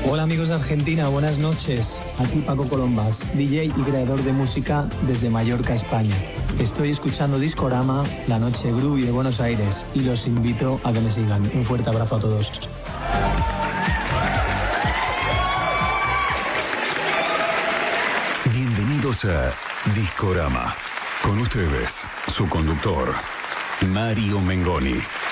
Hola amigos de Argentina, buenas noches. Aquí Paco Colombás, DJ y creador de música desde Mallorca, España. Estoy escuchando Discorama, la noche groovy de Buenos Aires, y los invito a que me sigan. Un fuerte abrazo a todos. Bienvenidos a Discorama. Con ustedes, su conductor, Mario Mengoni.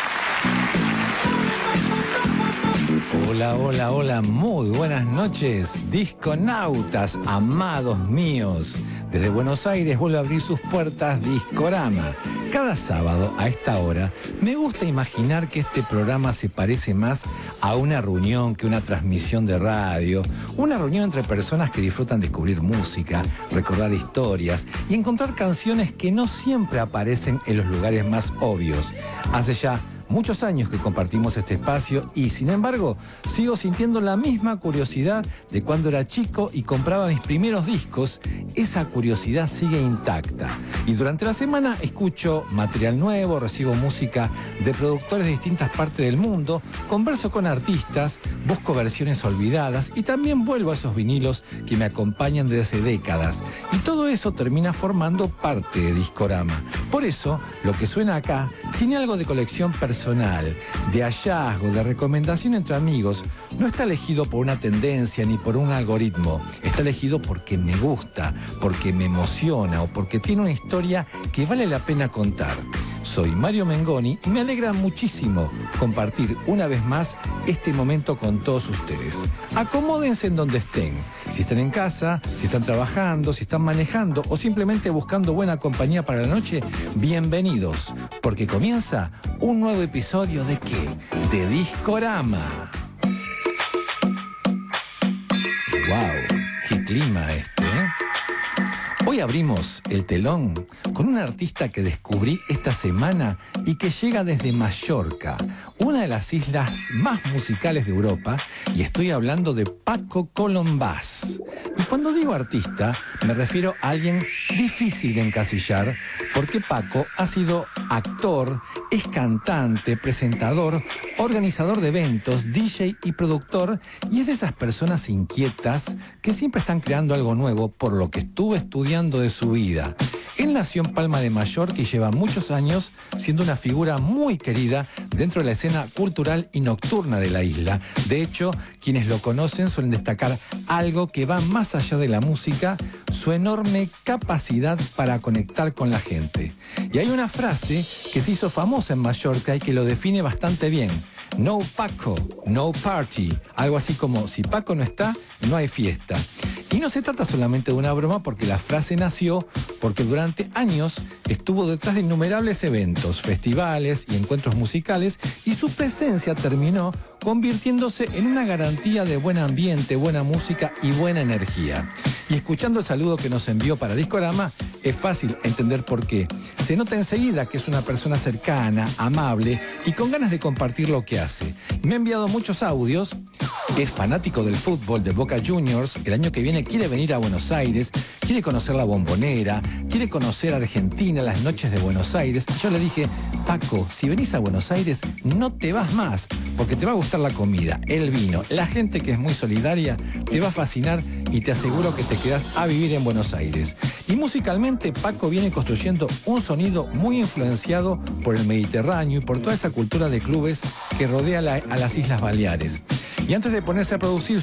Hola, hola, hola, muy buenas noches, disconautas, amados míos. Desde Buenos Aires vuelve a abrir sus puertas Discorama. Cada sábado a esta hora me gusta imaginar que este programa se parece más a una reunión que una transmisión de radio, una reunión entre personas que disfrutan descubrir música, recordar historias y encontrar canciones que no siempre aparecen en los lugares más obvios. Hace ya muchos años que compartimos este espacio y, sin embargo, sigo sintiendo la misma curiosidad de cuando era chico y compraba mis primeros discos. Esa curiosidad sigue intacta. Y durante la semana escucho material nuevo, recibo música de productores de distintas partes del mundo, converso con artistas, busco versiones olvidadas y también vuelvo a esos vinilos que me acompañan desde hace décadas. Y todo eso termina formando parte de Discorama. Por eso, lo que suena acá tiene algo de colección personal, de hallazgo, de recomendación entre amigos. No está elegido por una tendencia ni por un algoritmo. Está elegido porque me gusta, porque me emociona o porque tiene una historia que vale la pena contar. Soy Mario Mengoni y me alegra muchísimo compartir una vez más este momento con todos ustedes. Acomódense en donde estén. Si están en casa, si están trabajando, si están manejando o simplemente buscando buena compañía para la noche, bienvenidos, porque comienza un nuevo episodio ¿de qué? De Discorama. ¡Wow! ¡Qué clima este, eh! Hoy abrimos el telón con un artista que descubrí esta semana y que llega desde Mallorca, una de las islas más musicales de Europa, y estoy hablando de Paco Colombás. Y cuando digo artista, me refiero a alguien difícil de encasillar, porque Paco ha sido actor, es cantante, presentador, organizador de eventos, DJ y productor, y es de esas personas inquietas que siempre están creando algo nuevo, por lo que estuve estudiando de su vida. Él nació en Palma de Mallorca y lleva muchos años siendo una figura muy querida dentro de la escena cultural y nocturna de la isla. De hecho, quienes lo conocen suelen destacar algo que va más allá de la música, su enorme capacidad para conectar con la gente. Y hay una frase que se hizo famosa en Mallorca y que lo define bastante bien. No Paco, no party. Algo así como, si Paco no está, no hay fiesta. Y no se trata solamente de una broma, porque la frase nació porque durante años estuvo detrás de innumerables eventos, festivales y encuentros musicales, y su presencia terminó convirtiéndose en una garantía de buen ambiente, buena música y buena energía. Y escuchando el saludo que nos envió para Discorama, es fácil entender por qué. Se nota enseguida que es una persona cercana, amable y con ganas de compartir lo que hace. Me ha enviado muchos audios. Es fanático del fútbol, de Boca Juniors. El año que viene quiere venir a Buenos Aires, quiere conocer la Bombonera, quiere conocer Argentina, las noches de Buenos Aires. Y yo le dije, Paco, si venís a Buenos Aires, no te vas más, porque te va a gustar la comida, el vino, la gente que es muy solidaria, te va a fascinar y te aseguro que te quedás a vivir en Buenos Aires. Y musicalmente, Paco viene construyendo un sonido muy influenciado por el Mediterráneo y por toda esa cultura de clubes que rodea a las Islas Baleares. Y antes de ponerse a producir